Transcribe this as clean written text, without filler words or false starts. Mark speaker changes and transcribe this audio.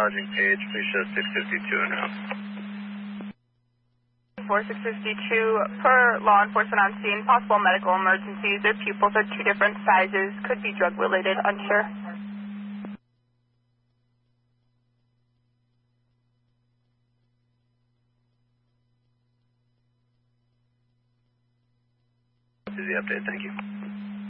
Speaker 1: lodging page, please show 652 and up.
Speaker 2: 4652, per law enforcement on scene, possible medical emergencies. Their pupils are 2 different sizes, could be drug related, unsure.
Speaker 1: This is the update, thank you.